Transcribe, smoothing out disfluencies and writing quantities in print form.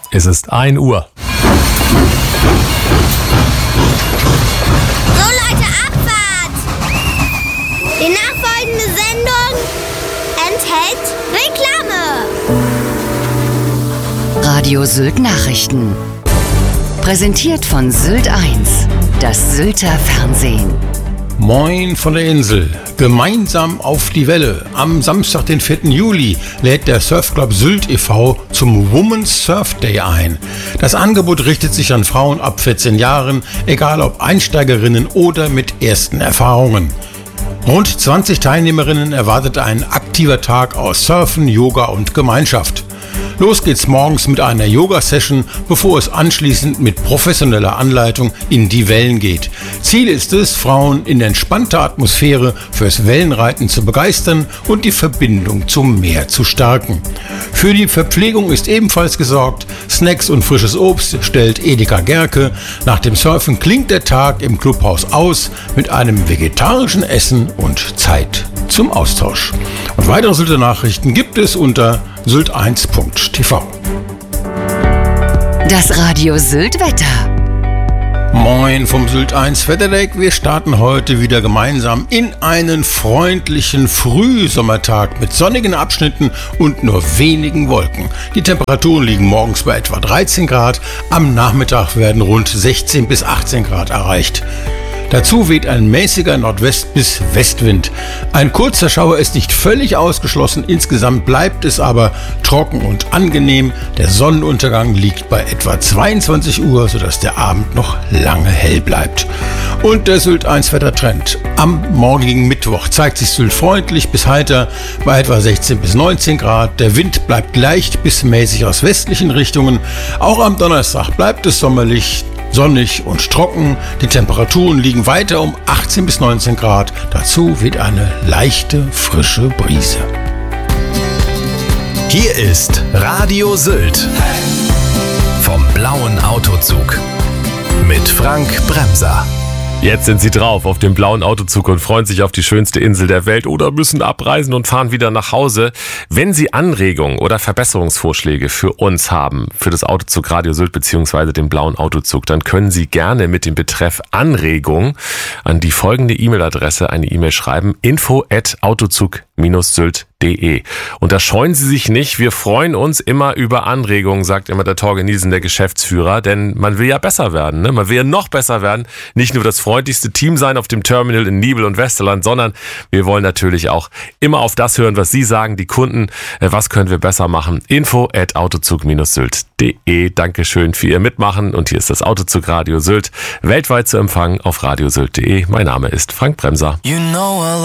Es ist 1 Uhr. So Leute, Abfahrt! Die nachfolgende Sendung enthält Reklame. Radio Sylt Nachrichten. Präsentiert von Sylt 1, das Sylter Fernsehen. Moin von der Insel. Gemeinsam auf die Welle. Am Samstag, den 4. Juli, lädt der Surfclub Sylt e.V. zum Women's Surf Day ein. Das Angebot richtet sich an Frauen ab 14 Jahren, egal ob Einsteigerinnen oder mit ersten Erfahrungen. Rund 20 Teilnehmerinnen erwartet ein aktiver Tag aus Surfen, Yoga und Gemeinschaft. Los geht's morgens mit einer Yoga-Session, bevor es anschließend mit professioneller Anleitung in die Wellen geht. Ziel ist es, Frauen in entspannter Atmosphäre fürs Wellenreiten zu begeistern und die Verbindung zum Meer zu stärken. Für die Verpflegung ist ebenfalls gesorgt. Snacks und frisches Obst stellt Edeka Gerke. Nach dem Surfen klingt der Tag im Clubhaus aus mit einem vegetarischen Essen und Zeit zum Austausch. Und weitere Sylter Nachrichten gibt es unter sylt1.tv. Das Radio Sylt Wetter. Moin vom Sylt 1 Wetterdeck. Wir starten heute wieder gemeinsam in einen freundlichen Frühsommertag mit sonnigen Abschnitten und nur wenigen Wolken. Die Temperaturen liegen morgens bei etwa 13 Grad, am Nachmittag werden rund 16 bis 18 Grad erreicht. Dazu weht ein mäßiger Nordwest- bis Westwind. Ein kurzer Schauer ist nicht völlig ausgeschlossen, insgesamt bleibt es aber trocken und angenehm. Der Sonnenuntergang liegt bei etwa 22 Uhr, sodass der Abend noch lange hell bleibt. Und der Sylt 1 Wettertrend. Am morgigen Mittwoch zeigt sich Sylt freundlich bis heiter bei etwa 16 bis 19 Grad. Der Wind bleibt leicht bis mäßig aus westlichen Richtungen. Auch am Donnerstag bleibt es sommerlich, sonnig und trocken. Die Temperaturen liegen weiter um 18 bis 19 Grad. Dazu weht eine leichte, frische Brise. Hier ist Radio Sylt. Vom blauen Autozug. Mit Frank Bremser. Jetzt sind sie drauf auf dem blauen Autozug und freuen sich auf die schönste Insel der Welt oder müssen abreisen und fahren wieder nach Hause. Wenn Sie Anregungen oder Verbesserungsvorschläge für uns haben, für das Autozug Radio Sylt bzw. den blauen Autozug, dann können Sie gerne mit dem Betreff Anregung an die folgende E-Mail-Adresse eine E-Mail schreiben: info@autozug-sylt.de. Und da scheuen Sie sich nicht, wir freuen uns immer über Anregungen, sagt immer der Torge Nielsen, der Geschäftsführer, denn man will ja besser werden, ne? Man will ja noch besser werden, nicht nur das freundlichste Team sein auf dem Terminal in Nibel und Westerland, sondern wir wollen natürlich auch immer auf das hören, was Sie sagen, die Kunden, was können wir besser machen. info@autozug-sylt.de. Dankeschön für Ihr Mitmachen und hier ist das Autozug Radio Sylt, weltweit zu empfangen auf radiosylt.de. Mein Name ist Frank Bremser.